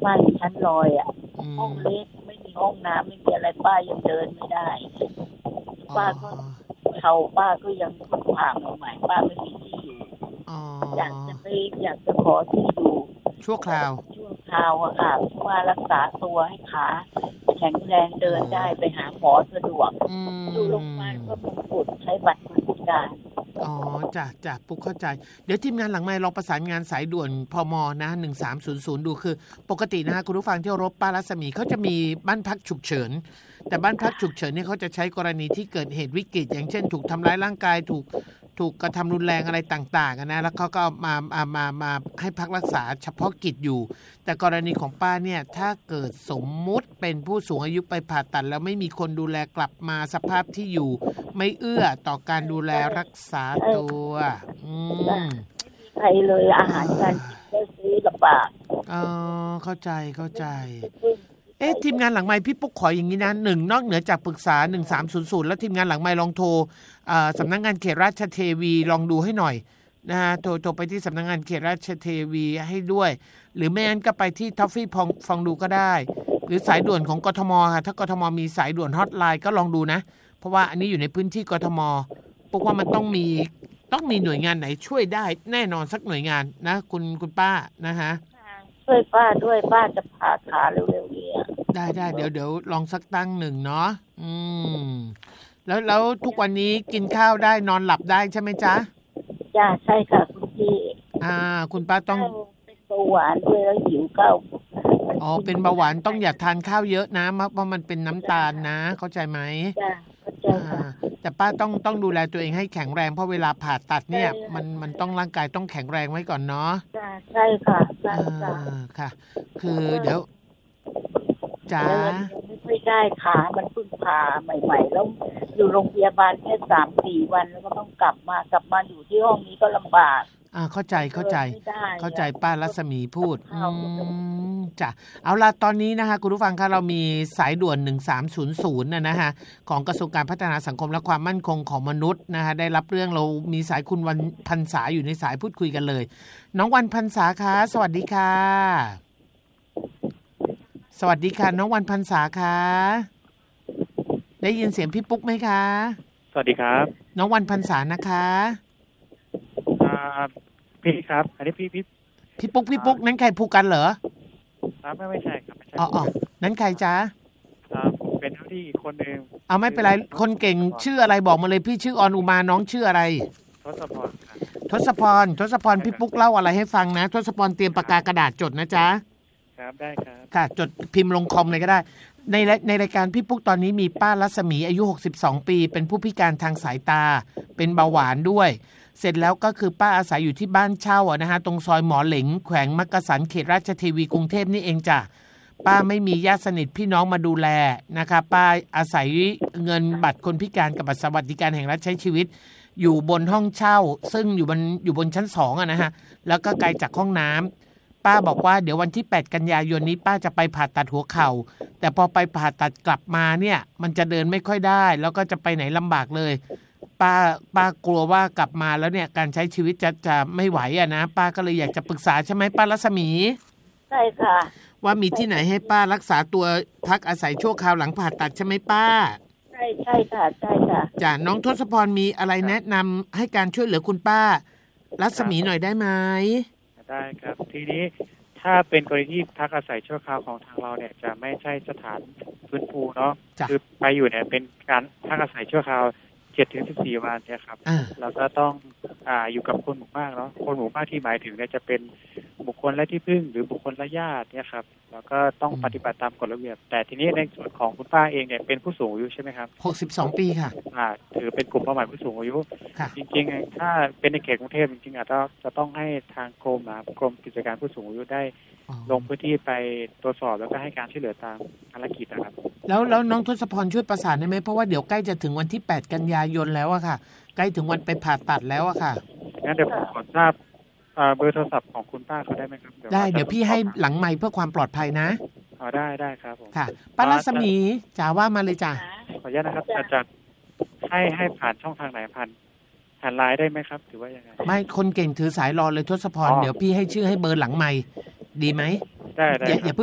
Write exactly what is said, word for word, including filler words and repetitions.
บ้านชั้นลอยอ่ะห้องเล็กไม่มีห้องน้ำไม่มีอะไรป้ายังเดินไม่ได้ป้าก็เขาป้าก็ยังเพิ่งผ่าใหม่ๆป้าไม่มีที่อยู่อยากจะไปอยากจะขอที่อยู่ชั่วคราวชั่วคราวอะค่ะว่ารักษาตัวให้ขาแข็งแรงเดินได้ไปหาหมอสะดวกอยู่โรงพยาบาลก็มงกุฎใช้บัตรคนพิการอ๋อจ้ะจ้ะปุ๊กเข้าใจเดี๋ยวทีมงานหลังไมค์ลองประสานงานสายด่วนพมนะหนึ่งสามศูนย์ศูนย์ดูคือปกตินะคุณผู้ฟังที่รบป้ารัศมีเขาจะมีบ้านพักฉุกเฉินแต่บ้านพักฉุกเฉินเนี่ยเขาจะใช้กรณีที่เกิดเหตุวิกฤตอย่างเช่นถูกทำร้ายร่างกายถูกถูกกระทำรุนแรงอะไรต่างๆนะแล้วเขาก็มามามามาให้พักรักษาเฉพาะกิจอยู่แต่กรณีของป้าเนี่ยถ้าเกิดสมมุติเป็นผู้สูงอายุไปผ่าตัดแล้วไม่มีคนดูแลกลับมาสภาพที่อยู่ไม่เอื้อต่อการดูแลรักษาตัวอืมใครเลยอาหารการกินก็ซื้อลำบากอ๋อเข้าใจเข้าใจเอ๊ะทีมงานหลังไมค์พี่ปุ๊กขออย่างนี้นะหนึ่งนอกเหนือจากปรึกษาหนึ่งสามศูนย์ศูนย์แล้วทีมงานหลังไมค์ลองโทรสำนักงานเขตราชเทวีลองดูให้หน่อยนะฮะโทรโทรไปที่สำนักงานเขตราชเทวีให้ด้วยหรือไม่งั้นก็ไปที่ท็อฟฟี่ฟองฟองดูก็ได้หรือสายด่วนของกทมค่ะถ้ากทมมีสายด่วนฮอตไลน์ก็ลองดูนะเพราะว่าอันนี้อยู่ในพื้นที่กทมปุ๊กว่ามันต้องมีต้องมีหน่วยงานไหนช่วยได้แน่นอนสักหน่วยงานนะคุณคุณป้านะฮะช่วยป้าด้วยป้าจะผ่าขาเร็วๆนี้ได้ได้เดี๋ยวเดี๋ยวลองสักตั้งหนึ่งเนาะอืมแล้วแล้วทุกวันนี้กินข้าวได้นอนหลับได้ใช่ไหมจ๊ะจ้าใช่ค่ะคุณพี่อ่าคุณป้าต้องเป็นเบาหวานด้วยแล้วหิวข้าวอ๋อเป็นเบาหวานต้องอย่าทานข้าวเยอะนะเพราะมันเป็นน้ำตาลนะเข้าใจไหมจ้าเข้าใจค่ะแต่ป้าต้องต้องดูแลตัวเองให้แข็งแรงเพราะเวลาผ่าตัดเนี่ยมันมันต้องร่างกายต้องแข็งแรงไว้ก่อนเนาะจ้าใช่ค่ะใช่ค่ะค่ะคือเดี๋ยวจ้าไม่ได้ขามันเพิ่งผ่าใหม่ๆแล้วอยู่โรงพยาบาลแค่สามสี่วันแล้วก็ต้องกลับมากลับมาอยู่ที่ห้องนี้ก็ลำบากอ่าเข้าใจเข้าใจเข้าใจป้ารัศมีพูดอืมจ้ะเอาล่ะตอนนี้นะคะคุณผู้ฟังคะเรามีสายด่วนหนึ่งสามศูนย์ศูนย์นะนะฮะของกระทรวงการพัฒนาสังคมและความมั่นคงของมนุษย์นะคะได้รับเรื่องเรามีสายคุณวันพรรษาอยู่ในสายพูดคุยกันเลยน้องวันพรรษาคะสวัสดีค่ะสวัสดีค่ะน้องวันพรรษาคะได้ยินเสียงพี่ปุ๊กไหมคะสวัสดีครับน้องวันพรรษานะคะอ่าพี่ครับอันนี้พี่พี่พี่ปุ๊กพี่ปุ๊กนั้นใครพูกันเหรอครับไม่ไม่ใช่ครับไม่ใช่อ๋อนั้นใครจ๊ะครับเป็นเจ้าที่คนนึงเอาไม่เป็นไรคนเก่งชื่ออะไรบอกมาเลยพี่ชื่อออนอุมาน้องชื่ออะไรทศพรทศพรทศพรพี่ปุ๊กเล่าอะไรให้ฟังนะทศพรเตรียมปากกากระดาษจดนะจ๊ะครับได้ครับค่ะจดพิมพ์ลงคอมเลยก็ได้ในในรายการพี่ปุ๊กตอนนี้มีป้ารัศมีอายุหกสิบสองปีเป็นผู้พิการทางสายตาเป็นเบาหวานด้วยเสร็จแล้วก็คือป้าอาศัยอยู่ที่บ้านเช่าอ่ะนะฮะตรงซอยหมอเหลงแขวงมักกะสันเขตราชเทวีกรุงเทพนี่เองจ้ะป้าไม่มีญาติสนิทพี่น้องมาดูแลนะคะป้าอาศัยเงินบัตรคนพิการกับบัตรสวัสดิการแห่งรัฐใช้ชีวิตอยู่บนห้องเช่าซึ่งอยู่บนอยู่บนชั้นสองอ่ะนะฮะแล้วก็ไกลจากห้องน้ำป้าบอกว่าเดี๋ยววันที่แปดกันยายนนี้ป้าจะไปผ่าตัดหัวเข่าแต่พอไปผ่าตัดกลับมาเนี่ยมันจะเดินไม่ค่อยได้แล้วก็จะไปไหนลำบากเลยป้าป้ากลัวว่ากลับมาแล้วเนี่ยการใช้ชีวิตจะจะไม่ไหวอ่ะนะป้าก็เลยอยากจะปรึกษาใช่ไหมป้ารัศมีใช่ค่ะว่ามีที่ไหนให้ป้ารักษาตัวพักอาศัยชั่วคราวหลังผ่าตัดใช่ไหมป้าใช่ใช่ค่ะใช่ค่ะจ้ะน้องทศพรมีอะไรแนะนำให้การช่วยเหลือคุณป้ารัศมีหน่อยได้ไหมได้ครับทีนี้ถ้าเป็นกรณีที่พักอาศัยชั่วคราวของทางเราเนี่ยจะไม่ใช่สถานฟื้นฟูเนาะคือไปอยู่เนี่ยเป็นการพักอาศัยชั่วคราวเจ็ดถึงสิบสี่วันเนี่ยครับแล้วก็ต้องอ่าอยู่กับคนหมู่มากเนาะคนหมู่มากที่หมายถึงเนี่ยจะเป็นบุคคลและที่พึ่งหรือบุคคลและญาติเนี่ยครับแล้วก็ต้องปฏิบัติตามกฎระเบียบแต่ทีนี้ในส่วนของคุณป้าเองเนี่ยเป็นผู้สูงอายุใช่ไหมครับหกสิบสองปีค่ะอ่าถือเป็นกลุ่มเป้าหมายผู้สูงอายุจริงๆถ้าเป็นในเขตกรุงเทพจริงๆอาจจะจะต้องให้ทางกรมนะกรมกิจการผู้สูงอายุได้ลงพื้นที่ไปตรวจสอบแล้วก็ให้การช่วยเหลือตามภารกิจนะครับแล้วแล้วน้องทศพรช่วยประสานได้ไหมเพราะว่าเดี๋ยวใกล้จะถึงวันที่แปดกันยายนแล้วอะค่ะใกล้ถึงวันไปผ่าตัดแล้วอะค่ะงั้นเดี๋ยวผมขอทราบเบอร์โทรศัพท์ของคุณป้าเขาได้ไหมครับได้เดี๋ยวพี่ให้หลังไมค์เพื่อความปลอดภัยนะอ๋อได้ได้ครับผมค่ะป้ารัศมีจ๋าว่ามาเลยจ้ะขออนุญาตนะครับอาจารย์ให้ให้ผ่านช่องทางไหนผ่านผ่านไลน์ได้ไหมครับถือว่ายังไงไม่คนเก่งถือสายรอเลยทศพรเดี๋ยวพี่ให้ชื่อให้เบอร์หลังไมค์ดีไหมได้ได้อย่า